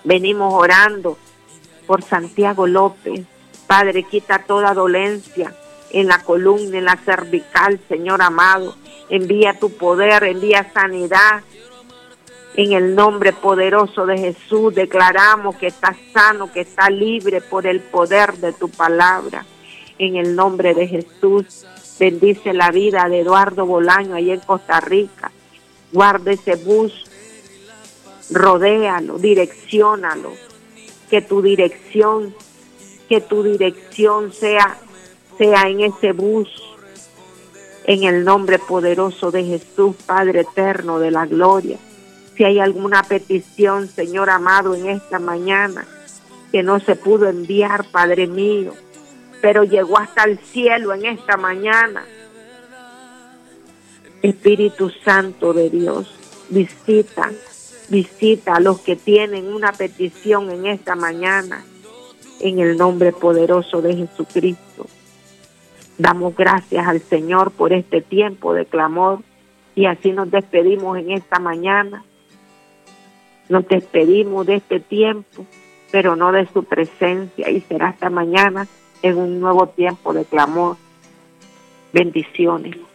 Venimos orando por Santiago López. Padre, quita toda dolencia en la columna, en la cervical, Señor amado. Envía tu poder, envía sanidad. En el nombre poderoso de Jesús declaramos que está sano, que está libre por el poder de tu palabra. En el nombre de Jesús, bendice la vida de Eduardo Bolaño allá en Costa Rica. Guarda ese bus, rodéalo, direcciónalo. Que tu dirección sea en ese bus. En el nombre poderoso de Jesús, Padre eterno de la gloria. Si hay alguna petición, Señor amado, en esta mañana, que no se pudo enviar, Padre mío, pero llegó hasta el cielo en esta mañana. Espíritu Santo de Dios, visita a los que tienen una petición en esta mañana, en el nombre poderoso de Jesucristo. Damos gracias al Señor por este tiempo de clamor y así nos despedimos en esta mañana. Nos despedimos de este tiempo, pero no de su presencia, y será hasta mañana en un nuevo tiempo de clamor. Bendiciones.